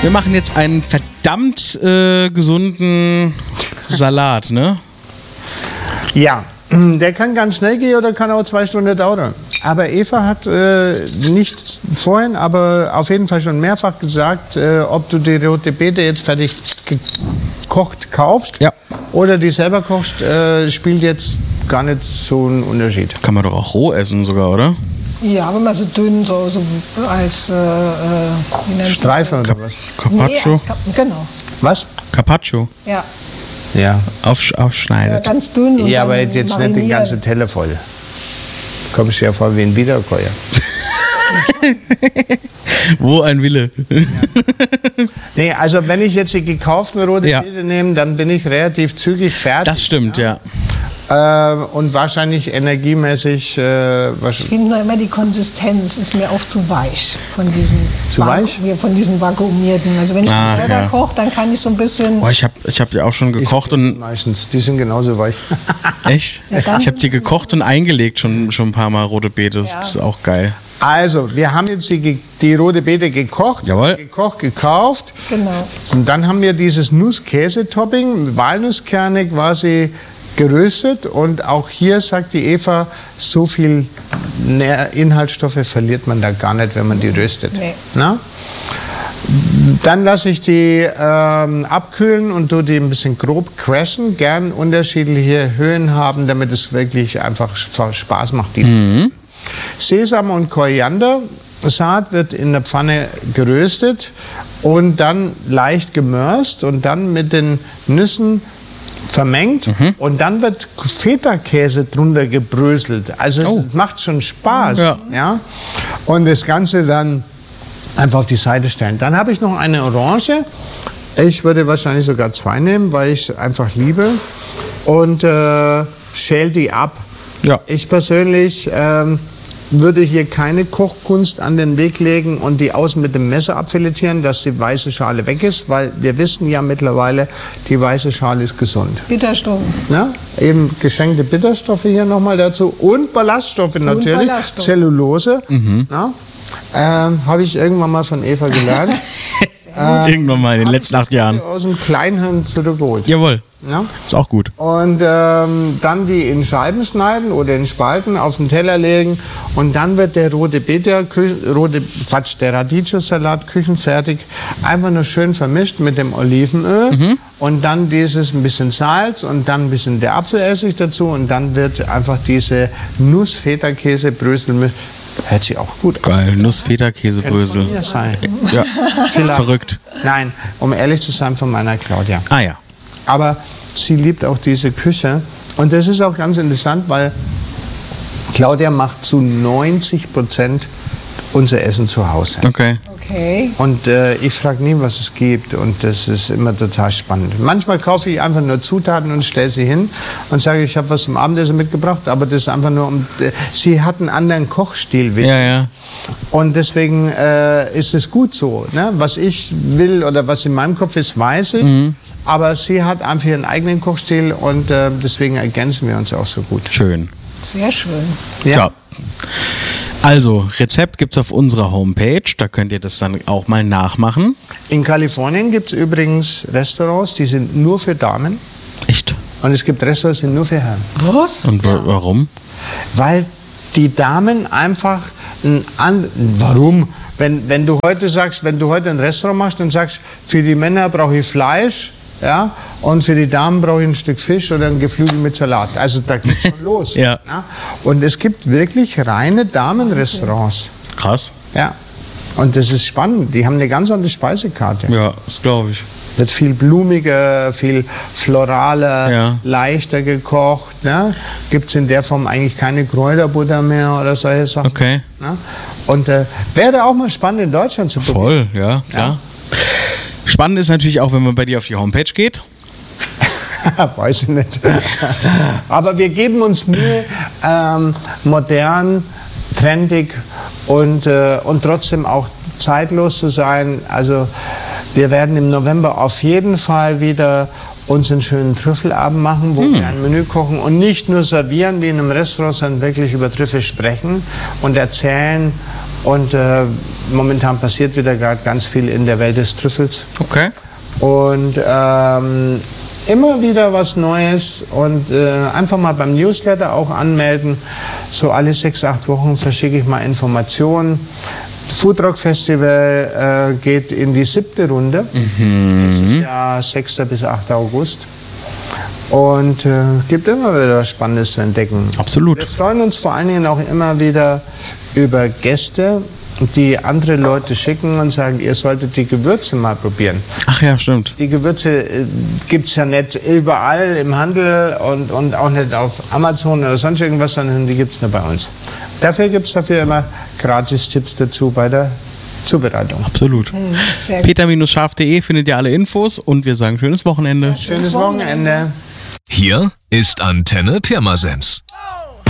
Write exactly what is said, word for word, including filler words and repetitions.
Wir machen jetzt einen verdammt äh, gesunden Salat, ne? Ja, der kann ganz schnell gehen oder kann auch zwei Stunden dauern. Aber Eva hat äh, nicht vorhin, aber auf jeden Fall schon mehrfach gesagt, äh, ob du die rote Beete jetzt fertig gekocht kaufst Ja. oder die selber kochst, äh, spielt jetzt gar nicht so einen Unterschied. Kann man doch auch roh essen sogar, oder? Ja, wenn man so dünn, so, so als äh, äh, wie nennt Streifen oder was? Carpaccio? Nee, als Kap- genau, Was? Carpaccio. ja. Ja. Aufsch ja. Aufschneidet. Ganz dünn. Und Ja, aber dann jetzt nicht den marinieren. ganzen Teller voll. Kommst du ja vor wie ein Wiederkäuer. Wo ein Wille. Nee, also wenn ich jetzt die gekauften rote Ja. Beete nehme, dann bin ich relativ zügig fertig. Das stimmt, ja. Äh, und wahrscheinlich energiemäßig. Äh, wahrsch- Ich finde nur immer die Konsistenz ist mir oft zu weich von diesen Zu weich? Vaku- von diesen vakuumierten. Also wenn ich Ah, die selber ja. koche, dann kann ich so ein bisschen. Boah, ich habe ich hab ja auch schon gekocht und... meistens, die sind genauso weich. Echt? Ja, dann- Ich habe die gekocht und eingelegt schon, schon ein paar Mal, rote Beete. Das Ja. ist auch geil. Also, wir haben jetzt die, ge- die rote Beete gekocht, Jawohl. gekocht, gekauft. Genau. Und dann haben wir dieses Nuss-Käse-Topping, Walnusskerne quasi geröstet. Und auch hier sagt die Eva, so viel Nähr- Inhaltsstoffe verliert man da gar nicht, wenn man die röstet. Nee. Na? Dann lasse ich die ähm, abkühlen und tue die ein bisschen grob crashen. Gern unterschiedliche Höhen haben, damit es wirklich einfach Spaß macht. Die Sesam und Koriandersaat wird in der Pfanne geröstet und dann leicht gemörst und dann mit den Nüssen vermengt und dann wird Feta-Käse drunter gebröselt. Also Oh. es macht schon Spaß. Ja. Ja? Und das Ganze dann einfach auf die Seite stellen. Dann habe ich noch eine Orange. Ich würde wahrscheinlich sogar zwei nehmen, weil ich es einfach liebe. Und äh, schäl die ab. Ja. Ich persönlich ähm, würde hier keine Kochkunst an den Weg legen und die außen mit dem Messer abfiletieren, dass die weiße Schale weg ist, weil wir wissen ja mittlerweile, die weiße Schale ist gesund. Bitterstoffe. Ja, eben geschenkte Bitterstoffe hier nochmal dazu und Ballaststoffe natürlich, Ballaststoffe. Zellulose. Ja, ähm, habe ich irgendwann mal von Eva gelernt. Irgendwann mal in den letzten acht Jahren. Aus dem Kleinhirn zurückgeholt. Jawohl. Ja? Ist auch gut. Und ähm, dann die in Scheiben schneiden oder in Spalten auf den Teller legen und dann wird der rote Beete, Kü- rote, Quatsch, der Radicchio-Salat küchenfertig, einfach nur schön vermischt mit dem Olivenöl und dann dieses ein bisschen Salz und dann ein bisschen der Apfelessig dazu und dann wird einfach diese Nuss-Feta-Käse-Brösel, hört sich auch gut an. Geil. Nuss, Könnte von Feta-Käsebrösel. mir sein. Ja. Vielleicht. Verrückt. Nein, um ehrlich zu sein, von meiner Claudia. Ah ja. Aber sie liebt auch diese Küche. Und das ist auch ganz interessant, weil Claudia macht zu neunzig Prozent unser Essen zu Hause. Okay. Okay. Und äh, ich frage nie, was es gibt. Und das ist immer total spannend. Manchmal kaufe ich einfach nur Zutaten und stelle sie hin und sage, ich habe was zum Abendessen mitgebracht. Aber das ist einfach nur, um, äh, sie hat einen anderen Kochstil. Wie Ja, ja. Und deswegen äh, ist es gut so. Ne? Was ich will oder was in meinem Kopf ist, weiß ich. Aber sie hat einfach ihren eigenen Kochstil und äh, deswegen ergänzen wir uns auch so gut. Schön. Sehr schön. Ja. Also, Rezept gibt es auf unserer Homepage. Da könnt ihr das dann auch mal nachmachen. In Kalifornien gibt es übrigens Restaurants, die sind nur für Damen. Echt? Und es gibt Restaurants, die sind nur für Herren. Was? Und wa- warum? Weil die Damen einfach ein an warum? Wenn, wenn du heute sagst, wenn du heute ein Restaurant machst und sagst, für die Männer brauche ich Fleisch, ja, und für die Damen brauche ich ein Stück Fisch oder ein Geflügel mit Salat. Also da geht's schon los. Ja. Und es gibt wirklich reine Damenrestaurants. Krass. Ja. Und das ist spannend. Die haben eine ganz andere Speisekarte. Ja, das glaube ich. Wird viel blumiger, viel floraler, Ja. leichter gekocht. Ne? Gibt es in der Form eigentlich keine Kräuterbutter mehr oder solche Sachen. Okay. Ne? Und äh, wäre auch mal spannend in Deutschland zu probieren. Voll, ja, klar. Spannend ist natürlich auch, wenn man bei dir auf die Homepage geht. Weiß ich nicht. Aber wir geben uns Mühe, ähm, modern, trendig und, äh, und trotzdem auch zeitlos zu sein. Also wir werden im November auf jeden Fall wieder uns einen schönen Trüffelabend machen, wo hm. wir ein Menü kochen und nicht nur servieren wie in einem Restaurant, sondern wirklich über Trüffel sprechen und erzählen Und äh, momentan passiert wieder gerade ganz viel in der Welt des Trüffels. Okay. Und ähm, immer wieder was Neues und äh, einfach mal beim Newsletter auch anmelden. So alle sechs, acht Wochen verschicke ich mal Informationen. Foodrock Festival äh, geht in die siebte Runde. Mhm. Das ist ja sechster bis achter August. Und äh, gibt immer wieder was Spannendes zu entdecken. Absolut. Wir freuen uns vor allen Dingen auch immer wieder über Gäste, die andere Leute schicken und sagen, ihr solltet die Gewürze mal probieren. Ach ja, stimmt. Die Gewürze äh, gibt es ja nicht überall im Handel und, und auch nicht auf Amazon oder sonst irgendwas, sondern die gibt es nur bei uns. Dafür gibt es dafür immer Gratis-Tipps dazu bei der Zubereitung. Absolut. Mhm, peter-scharf punkt de findet ihr alle Infos und wir sagen schönes Wochenende. Schönes Wochenende. Hier ist Antenne Pirmasens.